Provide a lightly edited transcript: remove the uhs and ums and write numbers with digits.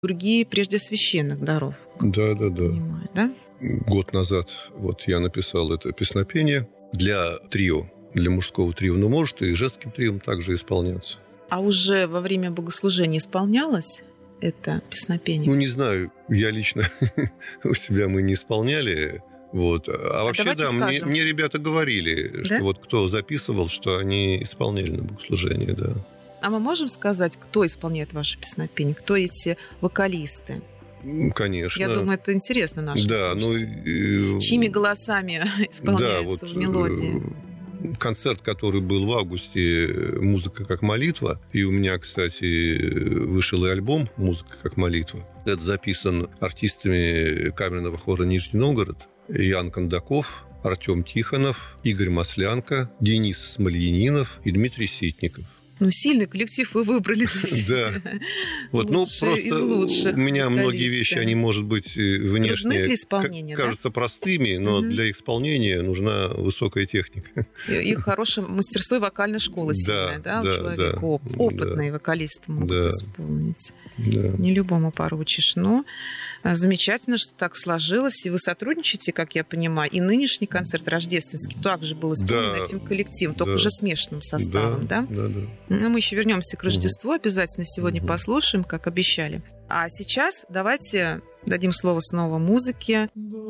Другие прежде священных даров. Да. Понимаю, да? Год назад вот я написал это песнопение для трио, для мужского трио, но может и женским трио также исполняться. А уже во время богослужения исполнялось это песнопение? Ну, не знаю, я лично у себя мы не исполняли. Вот. А вообще, да, мне ребята говорили, что вот кто записывал, что они исполняли на богослужении, да. А мы можем сказать, кто исполняет ваше песнопение? Кто эти вокалисты? Конечно. Я думаю, это интересно нашим слушателям. Чьими голосами исполняется в мелодии? Концерт, который был в августе, «Музыка как молитва». И у меня, кстати, вышел и альбом «Музыка как молитва». Это записан артистами камерного хора «Нижний Новгород». Ян Кондаков, Артем Тихонов, Игорь Маслянко, Денис Смольянинов и Дмитрий Ситников. Ну, сильный коллектив вы выбрали для себя. Да. Вот, ну, просто у меня многие вещи, они, может быть, внешне кажутся простыми, но для исполнения нужна высокая техника. И хорошее мастерство и вокальная школа сильная, да, у человека. Опытные вокалисты могут исполнить. Не любому поручишь. Но замечательно, что так сложилось. И вы сотрудничаете, как я понимаю. И нынешний концерт рождественский также был исполнен этим коллективом, только уже смешанным составом, да? Да. Ну, мы еще вернемся к Рождеству, обязательно сегодня послушаем, как обещали. А сейчас давайте дадим слово снова музыке.